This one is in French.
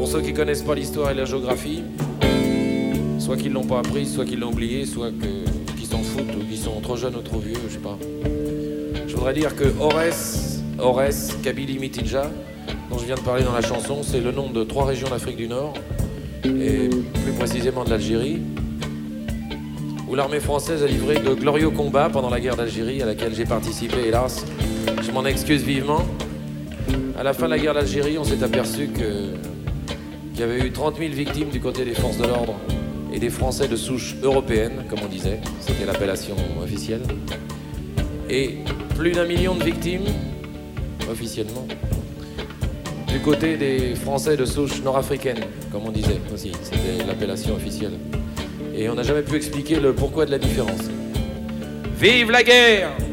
ceux qui connaissent pas l'histoire et la géographie, soit qu'ils l'ont pas appris, soit qu'ils l'ont oublié, soit qu'ils s'en foutent ou qu'ils sont trop jeunes ou trop vieux, je sais pas. Je voudrais dire que Ores Kabylie Mitinja, dont je viens de parler dans la chanson, c'est le nom de 3 régions d'Afrique du Nord, et plus précisément de l'Algérie, où l'armée française a livré de glorieux combats pendant la guerre d'Algérie, à laquelle j'ai participé, hélas. Je m'en excuse vivement. À la fin de la guerre d'Algérie, on s'est aperçu qu'il y avait eu 30 000 victimes du côté des forces de l'ordre et des Français de souche européenne, comme on disait. C'était l'appellation officielle. Et plus d'1 million de victimes, officiellement, du côté des Français de souche nord-africaine, comme on disait aussi. C'était l'appellation officielle. Et on n'a jamais pu expliquer le pourquoi de la différence. Vive la guerre!